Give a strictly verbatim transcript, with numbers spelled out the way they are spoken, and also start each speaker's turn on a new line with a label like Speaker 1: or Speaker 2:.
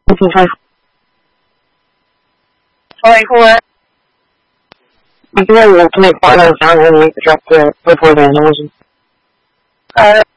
Speaker 1: twenty-five.
Speaker 2: twenty-four.
Speaker 1: I can have to make part of the sound when we drop the before the animals.
Speaker 2: Uh,